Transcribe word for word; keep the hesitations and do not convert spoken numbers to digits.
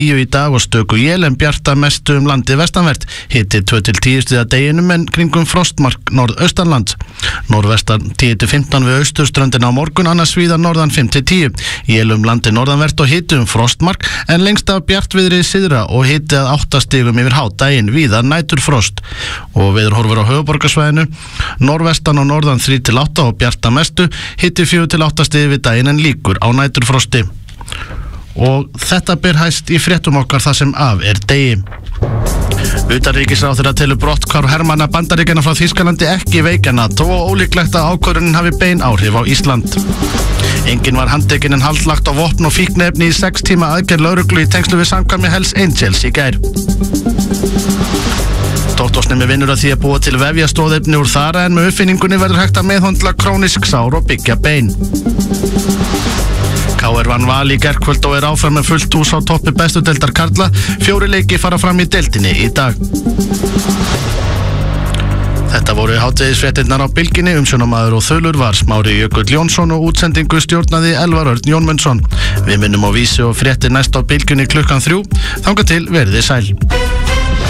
tíu í dag og stöku él en bjarta mestu um landið vestanvert. Hiti tvö til tíu stig að deginum en kringum frostmark norðaustanlands. Norðvestan tíu til fimmtán við austurströndina á morgun, annars víða norðan fimm til tíu. Él um landið norðanvert og hiti um frostmark en lengst af bjartviðri syðra og hiti að átta stigum yfir hádaginn, víða næturfrost. Og veðurhorfur á höfuðborgarsvæðinu, norðvestan og norðan þrjú til átta og bjarta mestu, hiti fjögur til átta stig við daginn en líkur á næturfrosti. Og þetta ber hæst í fréttum okkar það sem af er degi. Utanríkisráðherra telur brotthvarf hermanna Bandaríkjanna frá Þýskalandi ekki veikjana þó og ólíklegt að ákvörðunin hafi bein áhrif á Ísland. Enginn var handtekinn en haldlagt á vopn og fíkniefni í sex tíma aðgerð lögreglu í tengslu við samkvæmi Hells Angels í gær. Doktorsnemi vinnur að því að búa til vefjastóðefni úr þara en með uppfinningunni verður hægt að meðhöndla krónisk sár og byggja bein. K R vann Val í gærkvöld og er áfram með fullt hús á toppi bestu deildar karla. Fjóri leiki fara fram í deildinni í dag. Þetta voru hádegisfréttirnar á Bylgjunni. Umsjónarmaður og þulur var Smári Jökull Jónsson og útsendingu stjórnaði Elvar Örn Jónmundsson. Við minnum á vísi og fréttir næst á Bylgjunni klukkan þrjú. Þangað til verið þið sæl.